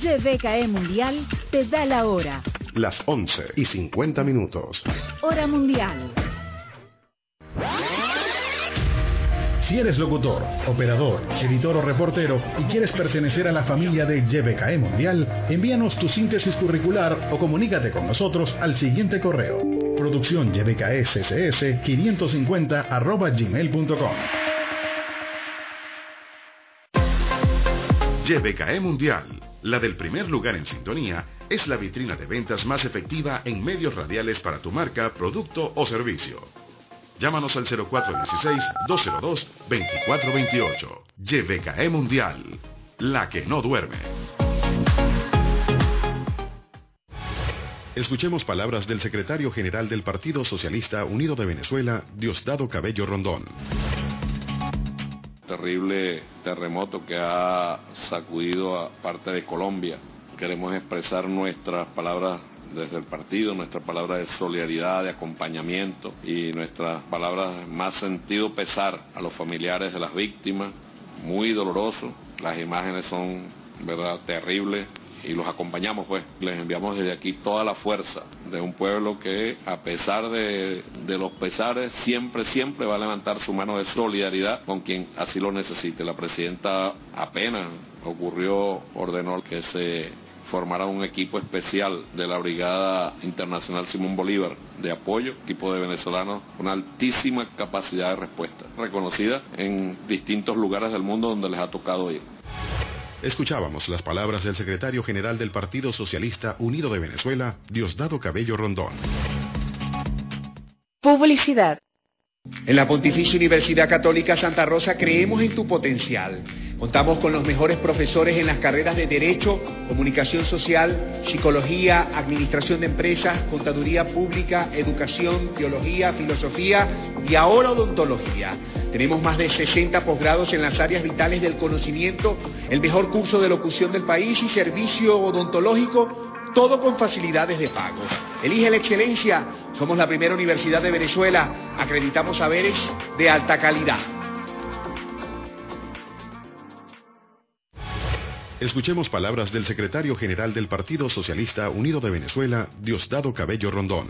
YBKE Mundial te da la hora. Las 11:50. Hora mundial. Si eres locutor, operador, editor o reportero y quieres pertenecer a la familia de YBKE Mundial, envíanos tu síntesis curricular o comunícate con nosotros al siguiente correo: producciónybksss550@gmail.com. YBKE Mundial, la del primer lugar en sintonía, es la vitrina de ventas más efectiva en medios radiales para tu marca, producto o servicio. Llámanos al 0416-202-2428. YBKE Mundial, la que no duerme. Escuchemos palabras del secretario general del Partido Socialista Unido de Venezuela, Diosdado Cabello Rondón. Terrible terremoto que ha sacudido a parte de Colombia. Queremos expresar nuestras palabras desde el partido, nuestras palabras de solidaridad, de acompañamiento y nuestras palabras más sentido pesar a los familiares de las víctimas. Muy doloroso, las imágenes son, verdad, terribles. Y los acompañamos, pues, les enviamos desde aquí toda la fuerza de un pueblo que, a pesar de los pesares, siempre va a levantar su mano de solidaridad con quien así lo necesite. La presidenta apenas ordenó que se formara un equipo especial de la Brigada Internacional Simón Bolívar de apoyo, equipo de venezolanos con altísima capacidad de respuesta, reconocida en distintos lugares del mundo donde les ha tocado ir. Escuchábamos las palabras del secretario general del Partido Socialista Unido de Venezuela, Diosdado Cabello Rondón. Publicidad. En la Pontificia Universidad Católica Santa Rosa creemos en tu potencial. Contamos con los mejores profesores en las carreras de Derecho, Comunicación Social, Psicología, Administración de Empresas, Contaduría Pública, Educación, Teología, Filosofía y ahora Odontología. Tenemos más de 60 posgrados en las áreas vitales del conocimiento, el mejor curso de locución del país y servicio odontológico, todo con facilidades de pago. Elige la excelencia. Somos la primera universidad de Venezuela. Acreditamos saberes de alta calidad. Escuchemos palabras del secretario general del Partido Socialista Unido de Venezuela, Diosdado Cabello Rondón.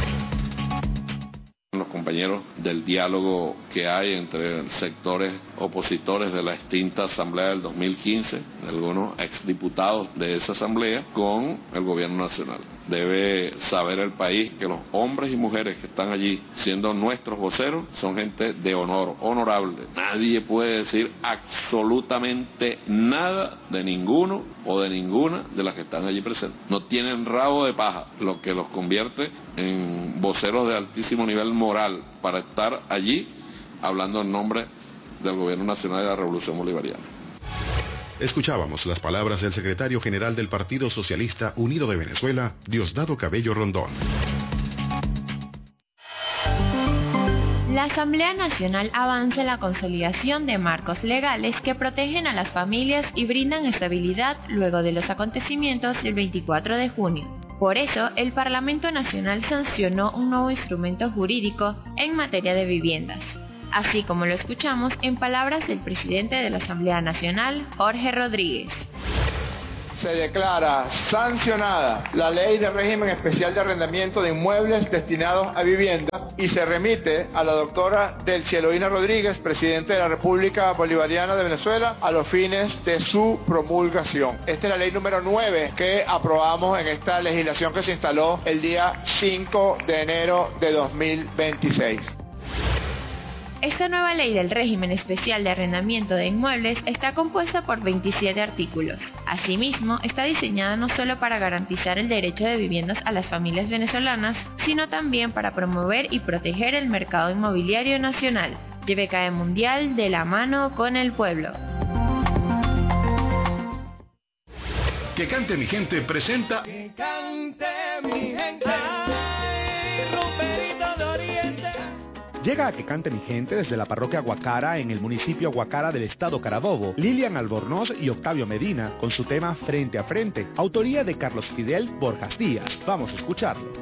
Los compañeros del diálogo que hay entre sectores opositores de la extinta Asamblea del 2015, algunos exdiputados de esa Asamblea, con el Gobierno Nacional. Debe saber el país que los hombres y mujeres que están allí siendo nuestros voceros son gente de honor, honorable. Nadie puede decir absolutamente nada de ninguno o de ninguna de las que están allí presentes. No tienen rabo de paja, lo que los convierte en voceros de altísimo nivel moral para estar allí hablando en nombre del Gobierno Nacional de la Revolución Bolivariana. Escuchábamos las palabras del secretario general del Partido Socialista Unido de Venezuela, Diosdado Cabello Rondón. La Asamblea Nacional avanza en la consolidación de marcos legales que protegen a las familias y brindan estabilidad luego de los acontecimientos del 24 de junio. Por eso, el Parlamento Nacional sancionó un nuevo instrumento jurídico en materia de viviendas. Así como lo escuchamos en palabras del presidente de la Asamblea Nacional, Jorge Rodríguez. Se declara sancionada la Ley de Régimen Especial de Arrendamiento de Inmuebles destinados a vivienda y se remite a la doctora Del Cieloína Rodríguez, presidente de la República Bolivariana de Venezuela, a los fines de su promulgación. Esta es la ley número 9 que aprobamos en esta legislación que se instaló el día 5 de enero de 2026. Esta nueva ley del régimen especial de arrendamiento de inmuebles está compuesta por 27 artículos. Asimismo, está diseñada no solo para garantizar el derecho de viviendas a las familias venezolanas, sino también para promover y proteger el mercado inmobiliario nacional. YBKE Mundial de la mano con el pueblo. Que cante mi gente presenta. Que cante mi gente. Llega a Que Cante Mi Gente desde la parroquia Guacara en el municipio Guacara del estado Carabobo, Lilian Albornoz y Octavio Medina con su tema Frente a Frente, autoría de Carlos Fidel Borjas Díaz. Vamos a escucharlo.